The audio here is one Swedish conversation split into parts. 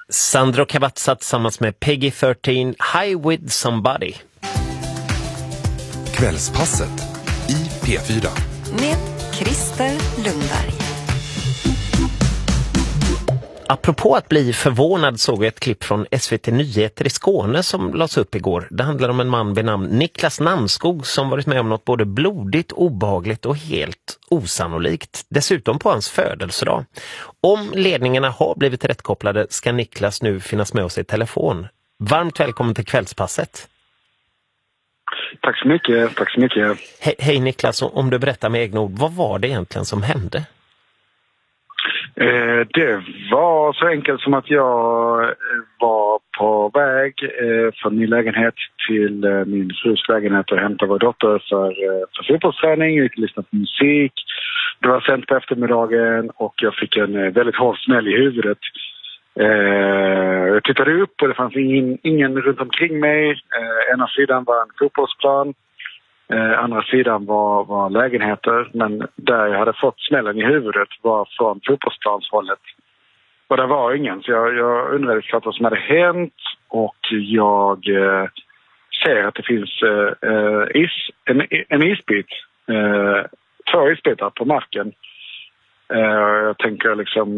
Sandro Cavazza tillsammans med Peggy 13, High with Somebody. Kvällspasset i P4. Med Christer Lundberg. Apropå att bli förvånad såg jag ett klipp från SVT Nyheter i Skåne som lades upp igår. Det handlar om en man vid namn Niklas Namnskog som varit med om något både blodigt, obehagligt och helt osannolikt. Dessutom på hans födelsedag. Om ledningarna har blivit rättkopplade ska Niklas nu finnas med oss i telefon. Varmt välkommen till Kvällspasset. Tack så mycket, tack så mycket. Hej Niklas, om du berättar med egna ord, vad var det egentligen som hände? Det var så enkelt som att jag var på väg från min lägenhet till min frus lägenhet och hämtade vår dotter för fotbollsträning. Jag gick och lyssnade på musik. Det var sent på eftermiddagen och jag fick en väldigt hård smäll i huvudet. Jag tittade upp och det fanns ingen runt omkring mig. Ena sidan var en fotbollsplan. Andra sidan var lägenheter, men där jag hade fått smällen i huvudet var från fotbollsplanshållet. Och det var ingen, så jag undrade klart vad som hade hänt och jag ser att det finns en isbit, 2 isbitar på marken. Jag tänker liksom,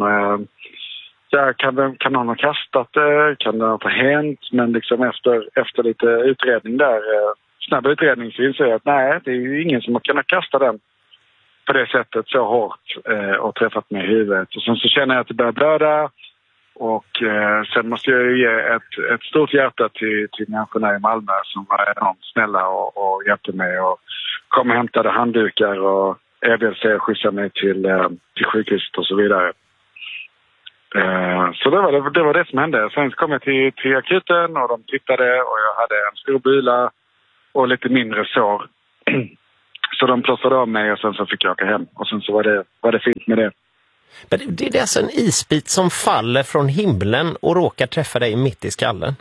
kan någon ha kastat det, kan det ha hänt, men liksom efter lite utredning där, snabb utredning så inser jag att nej, det är ju ingen som har kunnat kasta den på det sättet så hårt och träffat mig i huvudet. Och sen så känner jag att det börjar blöda och sen måste jag ge ett stort hjärta till människorna i Malmö som var enormt snälla och hjälpte mig och kom och hämtade handdukar och erbjöd sig att skjutsa mig till sjukhuset och så vidare. Så det var det som hände. Sen kom jag till akuten och de tittade och jag hade en stor bula och lite mindre sår. Så de plåstrade av mig och sen så fick jag åka hem. Och sen så var det fint med det. Men det är alltså en isbit som faller från himlen och råkar träffa dig mitt i skallen?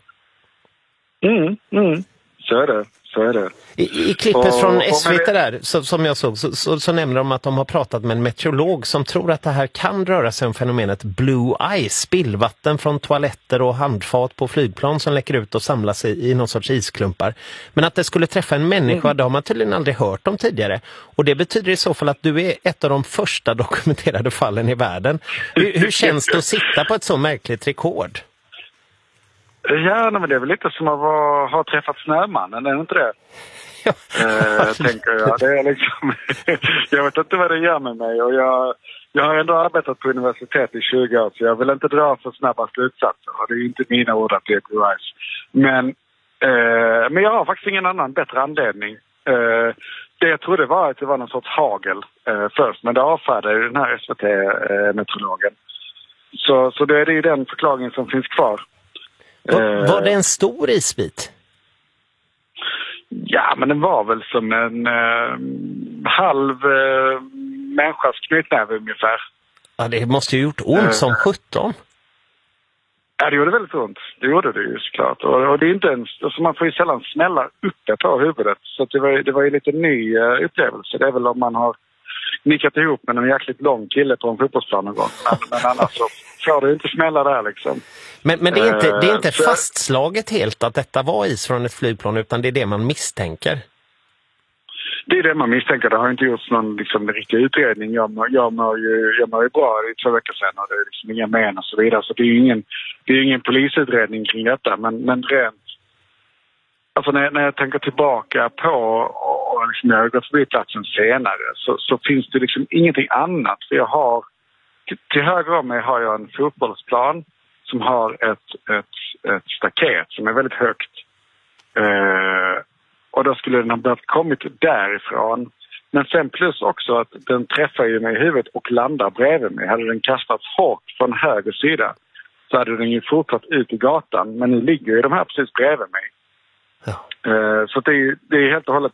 Så är det. I klippet från SVT där, som jag såg, så nämner de att de har pratat med en meteorolog som tror att det här kan röra sig om fenomenet blue ice, spillvatten från toaletter och handfat på flygplan som läcker ut och samlas i någon sorts isklumpar. Men att det skulle träffa en människa, det har man tydligen aldrig hört om tidigare. Och det betyder i så fall att du är ett av de första dokumenterade fallen i världen. Hur känns det att sitta på ett så märkligt rekord? Ja, men det är väl lite som att ha träffat Snömannen, är det inte det? Ja. Tänker jag. Det är liksom, jag vet inte vad det gör med mig och jag har ändå arbetat på universitet i 20 år så jag vill inte dra för snabba slutsatser och det är inte mina ord att det är blue ice. Men jag har faktiskt ingen annan bättre anledning. Det jag trodde var att det var någon sorts hagel först, men det avfärdade den här SVT-meteorologen. Så det är ju den förklaringen som finns kvar. Var det en stor isbit? Ja, men den var väl som en halv människas knytnäve ungefär. Ja, det måste ju gjort ont som 17. Ja, det gjorde väldigt ont. Det gjorde det ju såklart. Och det är inte ens, alltså man får ju sällan smälla uppe på huvudet. Så att det var ju lite ny upplevelse. Det är väl om man har nickat ihop med en jäkligt lång kille på en fotbollsplan någon gång. Men annars så får det inte smälla där liksom. Men det är inte fastslaget helt att detta var is från ett flygplan utan det är det man misstänker. Det är det man misstänker. Det har inte gjorts någon liksom, riktig utredning. Jag mår ju bra i 2 veckor sedan och det är liksom inga men och så vidare. Så det är ingen polisutredning kring detta. Men rent... Alltså när jag tänker tillbaka på och liksom, jag har gått förbi platsen senare så finns det liksom ingenting annat. För jag har... Till höger om mig har jag en fotbollsplan som har ett staket som är väldigt högt. Och då skulle den ha behövt kommit därifrån. Men sen plus också att den träffar ju mig i huvudet och landar bredvid mig. Hade den kastats hårt från höger sida så hade den ju fortsatt ut i gatan. Men nu ligger ju de här precis bredvid mig. Ja. Så det är helt och hållet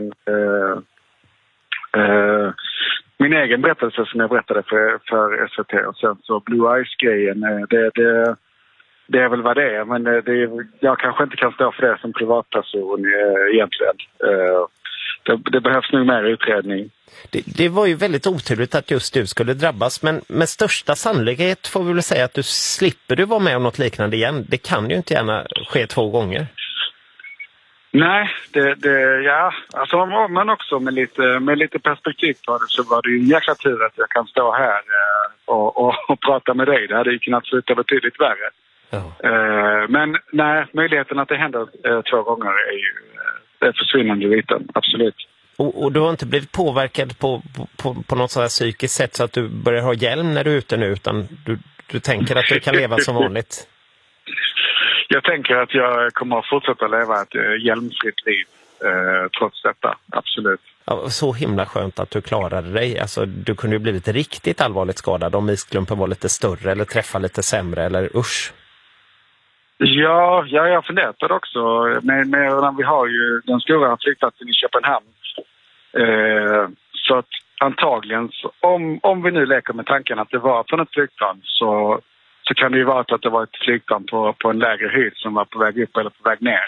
min egen berättelse som jag berättade för SVT. Och sen så Blue Ice-grejen, det är väl vad det är. Men jag kanske inte kan stå för det som privatperson egentligen. det behövs nog mer utredning. Det var ju väldigt oturligt att just du skulle drabbas, men med största sannolikhet får vi väl säga att du slipper vara med om något liknande igen. Det kan ju inte gärna ske 2 gånger. Nej, alltså om man också med lite perspektiv på det, så var det ju en jäkla tur att jag kan stå här och prata med dig. Det hade ju kunnat sluta betydligt värre. Ja. Men nej, möjligheten att det händer 2 gånger är ju försvinnande liten, absolut. Och du har inte blivit påverkad på något sådant psykiskt sätt så att du börjar ha hjälm när du är ute nu, utan du tänker att du kan leva som vanligt? Jag tänker att jag kommer att fortsätta leva ett hjälmfritt liv trots detta, absolut. Ja, så himla skönt att du klarade dig. Alltså, du kunde ju blivit riktigt allvarligt skadad om isklumpen var lite större eller träffa lite sämre, eller usch. Ja, jag har funderat på det också. Men vi har ju den stora flygplatsen i Köpenhamn. Så att antagligen, om vi nu leker med tanken att det var från ett flygplan, så kan det ju vara att det var ett flygplan på en lägre höjd som var på väg upp eller på väg ner.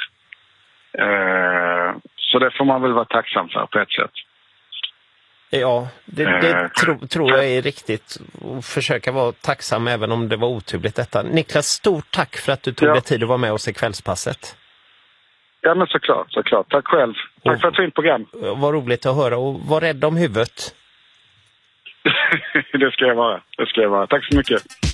Så det får man väl vara tacksam för på ett sätt. Ja, det tror jag är riktigt. Och försöka vara tacksam även om det var oturligt detta. Niklas, stort tack för att du tog dig tid att vara med oss i Kvällspasset. Ja, men såklart. Tack själv. Tack för ett fint program. Vad roligt att höra, och var rädd om huvudet. Det ska jag vara. Tack så mycket.